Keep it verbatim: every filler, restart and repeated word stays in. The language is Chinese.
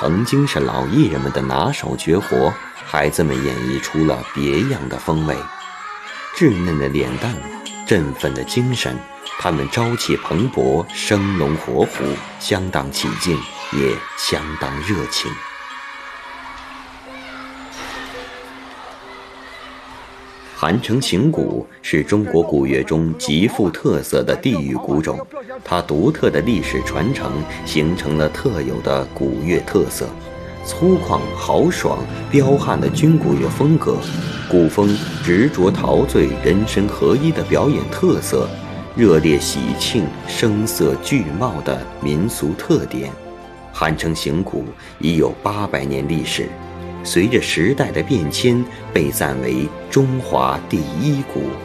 曾经是老艺人们的拿手绝活，孩子们演绎出了别样的风味。稚嫩的脸蛋，振奋的精神，他们朝气蓬勃，生龙活虎，相当起劲，也相当热情。韩城行鼓是中国古乐中极富特色的地域鼓种，它独特的历史传承形成了特有的鼓乐特色，粗犷豪爽彪悍的军鼓乐风格，鼓风执着陶醉人声合一的表演特色，热烈喜庆声色俱茂的民俗特点。韩城行鼓已有八百年历史，随着时代的变迁，被赞为中华第一鼓。